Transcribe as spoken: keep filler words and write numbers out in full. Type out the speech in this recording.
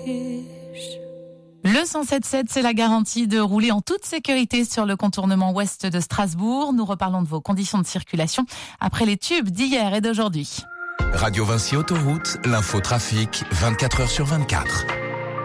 Le cent sept sept, c'est la garantie de rouler en toute sécurité sur le contournement ouest de Strasbourg. Nous reparlons de vos conditions de circulation après les tubes d'hier et d'aujourd'hui. Radio Vinci Autoroute, l'info trafic, vingt-quatre heures sur vingt-quatre.